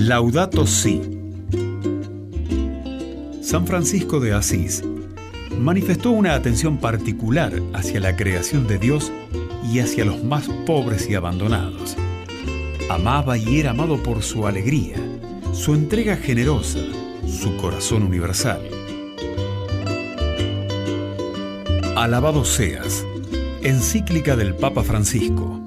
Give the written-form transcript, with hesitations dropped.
Laudato Si. San Francisco de Asís manifestó una atención particular hacia la creación de Dios y hacia los más pobres y abandonados. Amaba y era amado por su alegría, su entrega generosa, su corazón universal. Alabado seas, encíclica del Papa Francisco.